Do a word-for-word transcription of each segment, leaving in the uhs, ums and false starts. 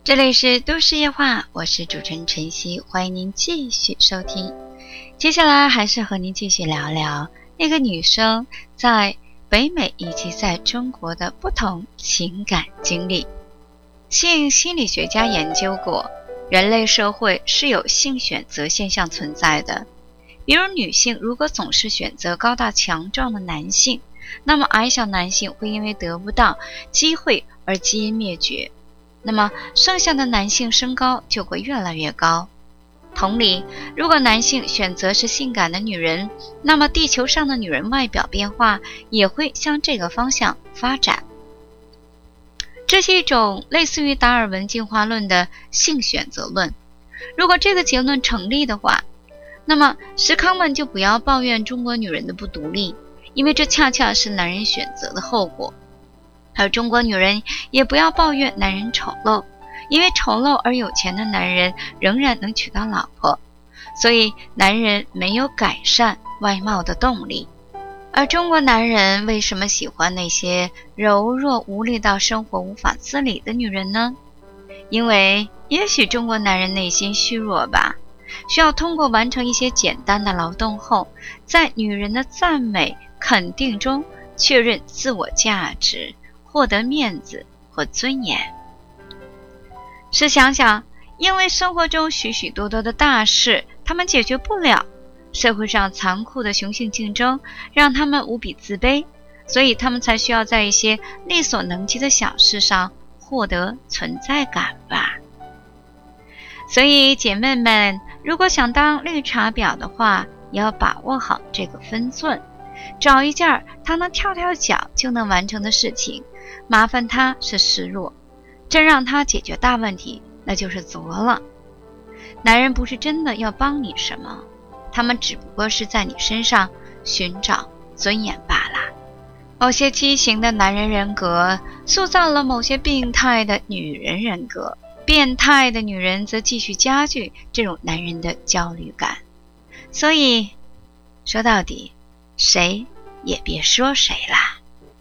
这里是都市夜话，我是主持人晨曦，欢迎您继续收听。接下来还是和您继续聊聊那个女生在北美以及在中国的不同情感经历。性心理学家研究过，人类社会是有性选择现象存在的。比如女性如果总是选择高大强壮的男性，那么矮小男性会因为得不到机会而基因灭绝，那么剩下的男性身高就会越来越高。同理，如果男性选择是性感的女人，那么地球上的女人外表变化也会向这个方向发展。这是一种类似于达尔文进化论的性选择论。如果这个结论成立的话，那么石康们就不要抱怨中国女人的不独立，因为这恰恰是男人选择的后果。而中国女人也不要抱怨男人丑陋，因为丑陋而有钱的男人仍然能娶到老婆，所以男人没有改善外貌的动力。而中国男人为什么喜欢那些柔弱无力到生活无法自理的女人呢？因为也许中国男人内心虚弱吧，需要通过完成一些简单的劳动后，在女人的赞美肯定中确认自我价值，获得面子和尊严。试想想，因为生活中许许多多的大事他们解决不了，社会上残酷的雄性竞争让他们无比自卑，所以他们才需要在一些力所能及的小事上获得存在感吧。所以姐妹们，如果想当绿茶婊的话，也要把握好这个分寸，找一件他能跳跳脚就能完成的事情，麻烦他是示弱，真让他解决大问题，那就是作了。男人不是真的要帮你什么，他们只不过是在你身上寻找尊严罢了。某些畸形的男人人格塑造了某些病态的女人人格，变态的女人则继续加剧这种男人的焦虑感。所以说到底，谁也别说谁啦。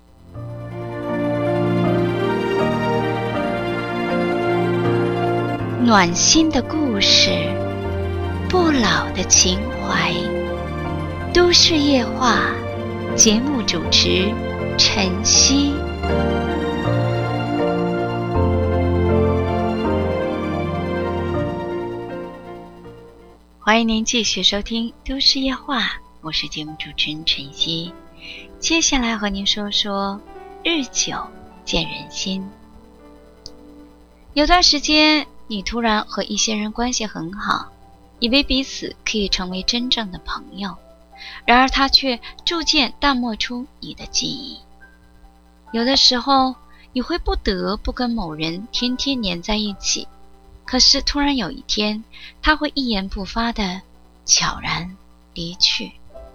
暖心的故事，不老的情怀，都市夜话，节目主持晨曦。欢迎您继续收听都市夜话，我是节目主持人晨曦。接下来和您说说日久见人心。有段时间你突然和一些人关系很好，以为彼此可以成为真正的朋友，然而他却逐渐淡漠出你的记忆。有的时候你会不得不跟某人天天黏在一起，可是突然有一天他会一言不发地悄然离去。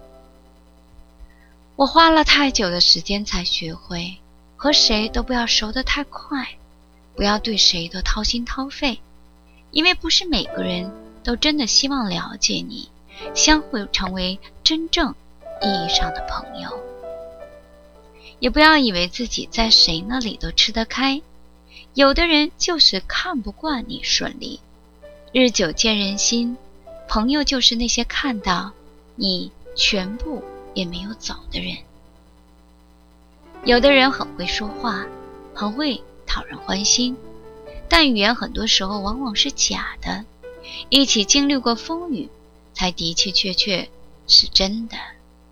我花了太久的时间才学会，和谁都不要熟得太快，不要对谁都掏心掏肺，因为不是每个人都真的希望了解你，相互成为真正意义上的朋友。也不要以为自己在谁那里都吃得开，有的人就是看不惯你顺利。日久见人心，朋友就是那些看到你全部也没有走的人。有的人很会说话，很会讨人欢心，但语言很多时候往往是假的，一起经历过风雨，才的确确确是真的。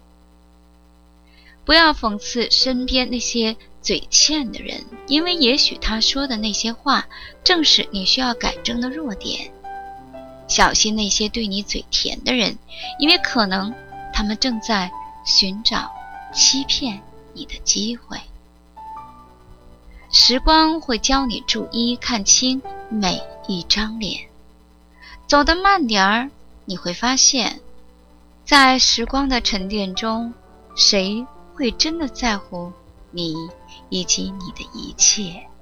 不要讽刺身边那些嘴欠的人，因为也许他说的那些话正是你需要改正的弱点。小心那些对你嘴甜的人，因为可能他们正在寻找欺骗你的机会。时光会教你逐一看清每一张脸，走得慢点儿，你会发现，在时光的沉淀中，谁会真的在乎你以及你的一切？